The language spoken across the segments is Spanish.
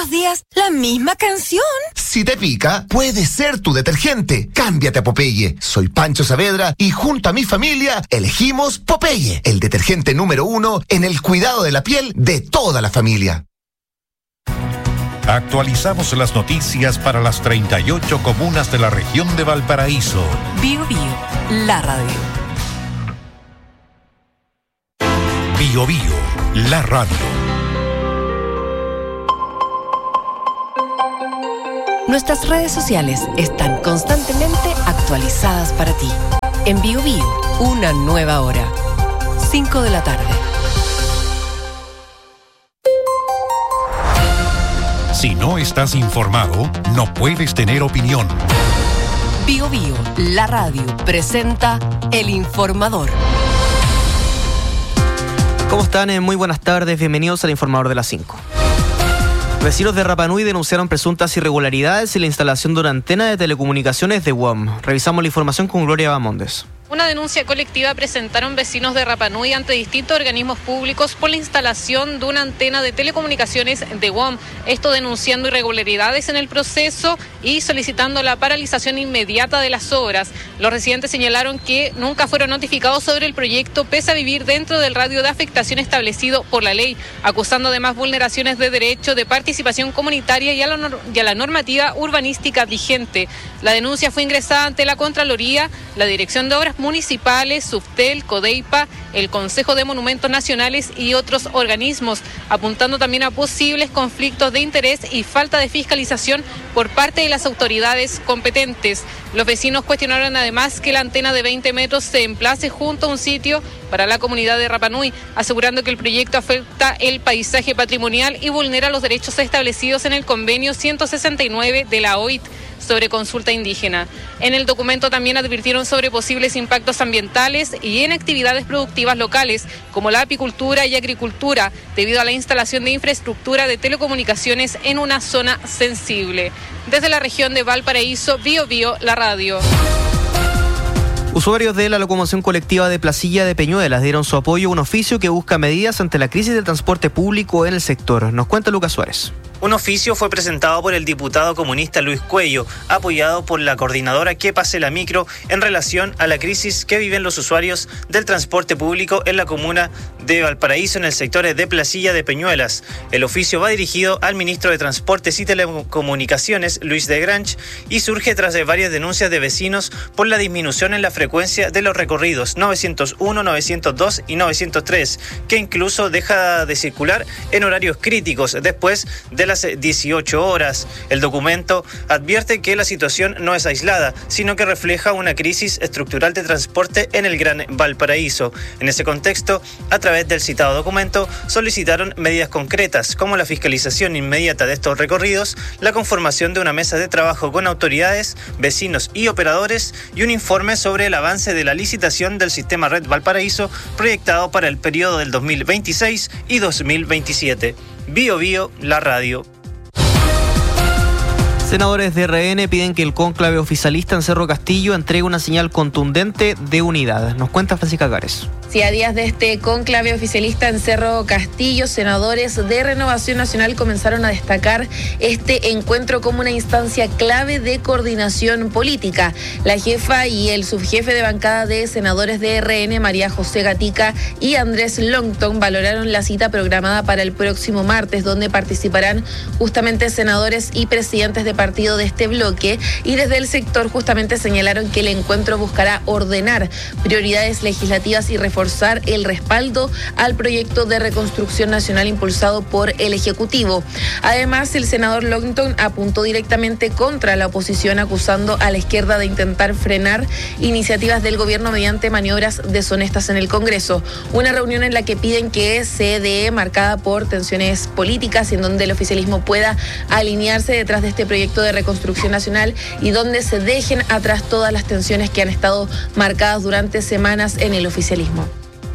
los días la misma canción. Si te pica, puede ser tu detergente. Cámbiate a Popeye. Soy Pancho Saavedra y junto a mi familia elegimos Popeye, el detergente número 1 en el cuidado de la piel de toda la familia. Actualizamos las noticias para las 38 comunas de la región de Valparaíso. Bio Bio, la radio. Bio Bio, la radio. Nuestras redes sociales están constantemente actualizadas para ti. En Bio Bio, una nueva hora. 5 de la tarde. Si no estás informado, no puedes tener opinión. Bio Bio, la radio, presenta El Informador. ¿Cómo están? Muy buenas tardes, bienvenidos al Informador de las 5. Vecinos de Rapa Nui denunciaron presuntas irregularidades en la instalación de una antena de telecomunicaciones de WOM. Revisamos la información con Gloria Bamondes. Una denuncia colectiva presentaron vecinos de Rapa Nui ante distintos organismos públicos por la instalación de una antena de telecomunicaciones de WOM. Esto denunciando irregularidades en el proceso y solicitando la paralización inmediata de las obras. Los residentes señalaron que nunca fueron notificados sobre el proyecto pese a vivir dentro del radio de afectación establecido por la ley, acusando además vulneraciones de derecho de participación comunitaria y a la normativa urbanística vigente. La denuncia fue ingresada ante la Contraloría, la Dirección de Obras Municipales, Subtel, Codeipa, el Consejo de Monumentos Nacionales y otros organismos, apuntando también a posibles conflictos de interés y falta de fiscalización por parte de las autoridades competentes. Los vecinos cuestionaron además que la antena de 20 metros se emplace junto a un sitio para la comunidad de Rapa Nui, asegurando que el proyecto afecta el paisaje patrimonial y vulnera los derechos establecidos en el convenio 169 de la OIT sobre consulta indígena. En el documento también advirtieron sobre posibles impactos ambientales y en actividades productivas locales, como la apicultura y agricultura, debido a la instalación de infraestructura de telecomunicaciones en una zona sensible. Desde la región de Valparaíso, Bio Bio, la radio. Usuarios de la locomoción colectiva de Placilla de Peñuelas dieron su apoyo a un oficio que busca medidas ante la crisis del transporte público en el sector. Nos cuenta Lucas Suárez. Un oficio fue presentado por el diputado comunista Luis Cuello, apoyado por la coordinadora Que Pase la Micro, en relación a la crisis que viven los usuarios del transporte público en la comuna de Valparaíso, en el sector de Placilla de Peñuelas. El oficio va dirigido al ministro de Transportes y Telecomunicaciones, Luis de Grange, y surge tras de varias denuncias de vecinos por la disminución en la frecuencia de los recorridos 901, 902 y 903, que incluso deja de circular en horarios críticos después de las 18 horas. El documento advierte que la situación no es aislada, sino que refleja una crisis estructural de transporte en el Gran Valparaíso. En ese contexto, a través del citado documento, solicitaron medidas concretas como la fiscalización inmediata de estos recorridos, la conformación de una mesa de trabajo con autoridades, vecinos y operadores y un informe sobre el avance de la licitación del sistema Red Valparaíso proyectado para el periodo del 2026 y 2027. Bio Bio, la radio. Senadores de RN piden que el cónclave oficialista en Cerro Castillo entregue una señal contundente de unidad. Nos cuenta Francisca Gares. Sí, a días de este cónclave oficialista en Cerro Castillo, senadores de Renovación Nacional comenzaron a destacar este encuentro como una instancia clave de coordinación política. La jefa y el subjefe de bancada de senadores de RN, María José Gatica y Andrés Longton, valoraron la cita programada para el próximo martes, donde participarán justamente senadores y presidentes de partido de este bloque, y desde el sector justamente señalaron que el encuentro buscará ordenar prioridades legislativas y reforzar el respaldo al proyecto de reconstrucción nacional impulsado por el Ejecutivo. Además, el senador Longton apuntó directamente contra la oposición, acusando a la izquierda de intentar frenar iniciativas del gobierno mediante maniobras deshonestas en el Congreso. Una reunión en la que piden que se dé marcada por tensiones políticas, en donde el oficialismo pueda alinearse detrás de este proyecto de reconstrucción nacional y donde se dejen atrás todas las tensiones que han estado marcadas durante semanas en el oficialismo.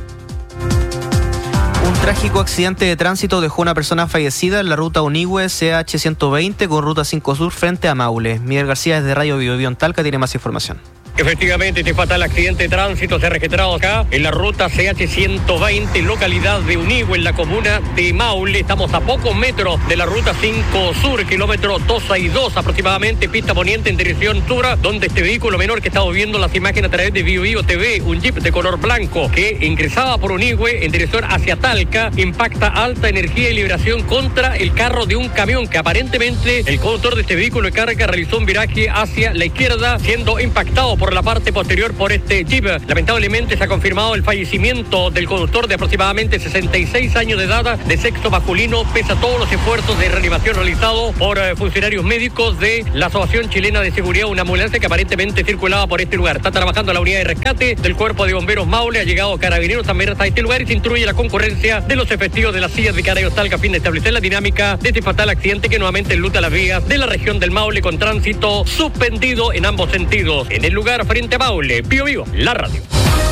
Un trágico accidente de tránsito dejó una persona fallecida en la ruta Unihue CH120 con ruta 5 Sur frente a Maule. Miguel García desde Radio Bio Bio en Talca tiene más información. Efectivamente, este fatal accidente de tránsito se ha registrado acá en la ruta CH120, localidad de Unigüe, en la comuna de Maule. Estamos a pocos metros de la ruta 5 Sur, kilómetro 262 aproximadamente, pista poniente en dirección sur, donde este vehículo menor que estamos viendo las imágenes a través de BioBio TV, un jeep de color blanco que ingresaba por Unigüe en dirección hacia Talca, impacta alta energía y liberación contra el carro de un camión que aparentemente el conductor de este vehículo de carga realizó un viraje hacia la izquierda, siendo impactado por la parte posterior por este jeep. Lamentablemente se ha confirmado el fallecimiento del conductor de aproximadamente 66 años de edad, de sexo masculino, pese a todos los esfuerzos de reanimación realizados por funcionarios médicos de la Asociación Chilena de Seguridad, una ambulancia que aparentemente circulaba por este lugar. Está trabajando la unidad de rescate del Cuerpo de Bomberos Maule, ha llegado Carabineros también hasta este lugar y se instruye la concurrencia de los efectivos de las sillas de Carabineros Talca a fin de establecer la dinámica de este fatal accidente que nuevamente enluta las vías de la región del Maule con tránsito suspendido en ambos sentidos. En el lugar frente a Maule, BioBio, la radio.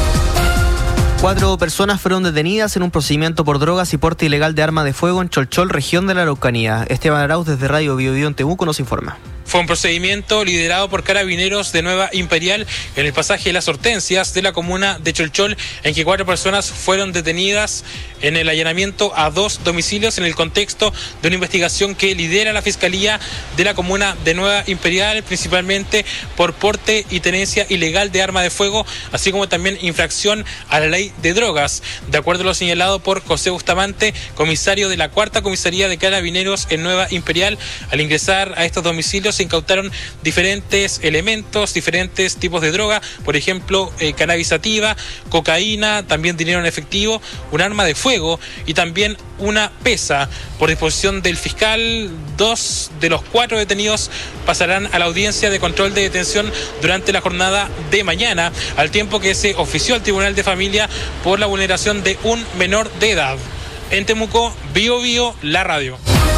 4 personas fueron detenidas en un procedimiento por drogas y porte ilegal de arma de fuego en Cholchol, región de la Araucanía. Esteban Arauz desde Radio BioBio en Temuco nos informa. Fue un procedimiento liderado por Carabineros de Nueva Imperial en el pasaje de Las Hortensias de la comuna de Cholchol, en que 4 personas fueron detenidas en el allanamiento a 2 domicilios en el contexto de una investigación que lidera la Fiscalía de la comuna de Nueva Imperial, principalmente por porte y tenencia ilegal de arma de fuego, así como también infracción a la ley de drogas. De acuerdo a lo señalado por José Bustamante, comisario de la 4ª Comisaría de Carabineros en Nueva Imperial, al ingresar a estos domicilios se incautaron diferentes elementos, diferentes tipos de droga, por ejemplo, cannabis sativa, cocaína, también dinero en efectivo, un arma de fuego y también una pesa. Por disposición del fiscal, 2 de los 4 detenidos pasarán a la audiencia de control de detención durante la jornada de mañana, al tiempo que se ofició al Tribunal de Familia por la vulneración de un menor de edad. En Temuco, BioBio, la radio.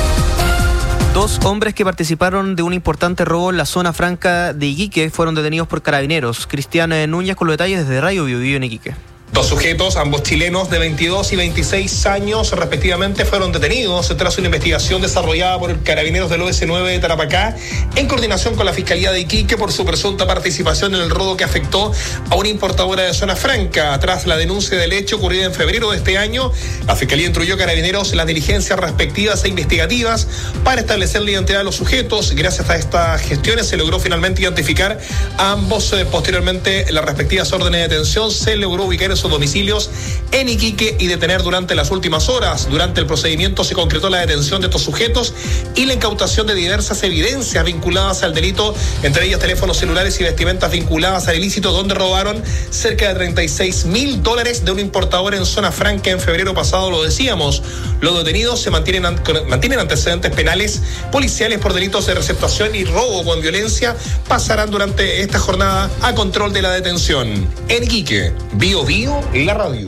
2 hombres que participaron de un importante robo en la zona franca de Iquique fueron detenidos por Carabineros. Cristian Núñez con los detalles desde Radio BioBio en Iquique. 2 sujetos, ambos chilenos de 22 y 26 años respectivamente, fueron detenidos tras una investigación desarrollada por Carabineros del OS9 de Tarapacá en coordinación con la Fiscalía de Iquique por su presunta participación en el robo que afectó a una importadora de zona franca. Tras la denuncia del hecho ocurrida en febrero de este año, la Fiscalía instruyó a Carabineros las diligencias respectivas e investigativas para establecer la identidad de los sujetos. Gracias a estas gestiones se logró finalmente identificar a ambos. Posteriormente, las respectivas órdenes de detención se logró ubicar en sus domicilios en Iquique y detener durante las últimas horas. Durante el procedimiento se concretó la detención de estos sujetos y la incautación de diversas evidencias vinculadas al delito, entre ellas teléfonos celulares y vestimentas vinculadas al ilícito, donde robaron cerca de $36,000 de un importador en zona franca en febrero pasado, lo decíamos. Los detenidos se mantienen antecedentes penales policiales por delitos de receptación y robo con violencia. Pasarán durante esta jornada a control de la detención. En Iquique, BioBio, la radio.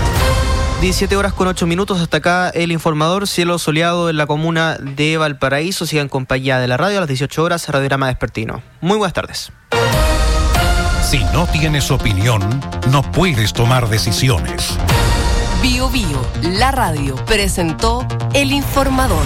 17:08. Hasta acá el informador. Cielo soleado en la comuna de Valparaíso. Sigan en compañía de la radio a las 18 horas. Radiograma Vespertino. Muy buenas tardes. Si no tienes opinión, no puedes tomar decisiones. BioBio, la radio, presentó el informador.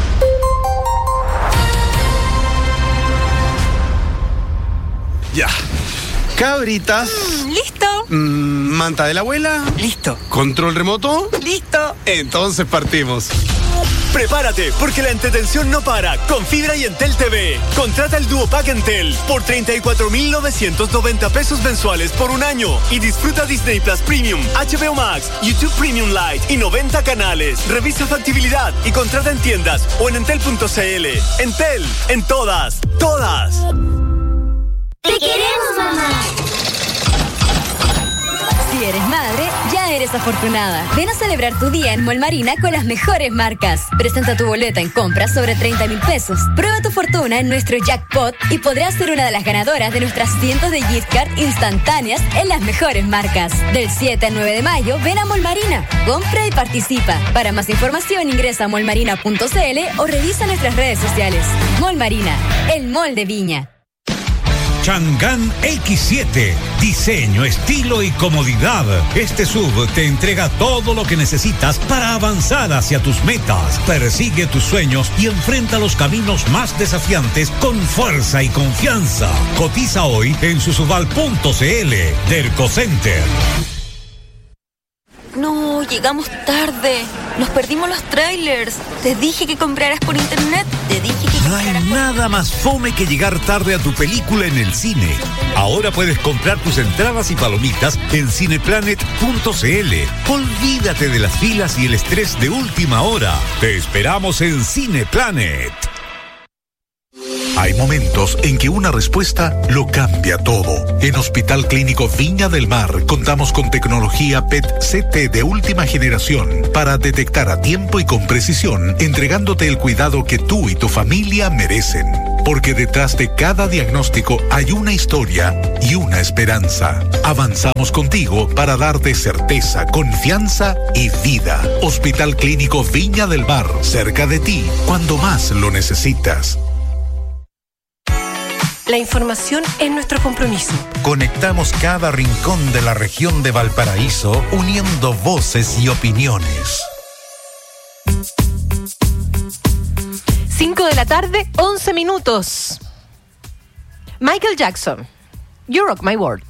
Ya. Cabritas. ¿Listo? Manta de la abuela. Listo. Control remoto. Listo. Entonces partimos. Prepárate, porque la entretención no para con fibra y Entel TV. Contrata el Duo Pack Entel por 34,990 pesos mensuales por un año y disfruta Disney Plus Premium, HBO Max, YouTube Premium Lite y 90 canales. Revisa factibilidad y contrata en tiendas o en entel.cl. Entel, en todas. ¡Te queremos, mamá! Si eres madre, ya eres afortunada. Ven a celebrar tu día en Mall Marina con las mejores marcas. Presenta tu boleta en compras sobre 30,000 pesos. Prueba tu fortuna en nuestro jackpot y podrás ser una de las ganadoras de nuestras cientos de gift card instantáneas en las mejores marcas. Del 7 al 9 de mayo, ven a Mall Marina. Compra y participa. Para más información, ingresa a mallmarina.cl o revisa nuestras redes sociales. Mall Marina, el mall de Viña. Chang'an X7. Diseño, estilo y comodidad. Este SUV te entrega todo lo que necesitas para avanzar hacia tus metas. Persigue tus sueños y enfrenta los caminos más desafiantes con fuerza y confianza. Cotiza hoy en susuval.cl. Derco Center. No, llegamos tarde. Nos perdimos los trailers. Te dije que compraras por internet. No hay nada más fome que llegar tarde a tu película en el cine. Ahora puedes comprar tus entradas y palomitas en cineplanet.cl. Olvídate de las filas y el estrés de última hora. Te esperamos en Cineplanet. Hay momentos en que una respuesta lo cambia todo. En Hospital Clínico Viña del Mar contamos con tecnología PET-CT de última generación para detectar a tiempo y con precisión, entregándote el cuidado que tú y tu familia merecen. Porque detrás de cada diagnóstico hay una historia y una esperanza. Avanzamos contigo para darte certeza, confianza y vida. Hospital Clínico Viña del Mar, cerca de ti, cuando más lo necesitas. La información es nuestro compromiso. Conectamos cada rincón de la región de Valparaíso, uniendo voces y opiniones. 5 de la tarde, 11 minutos. Michael Jackson, You Rock My World.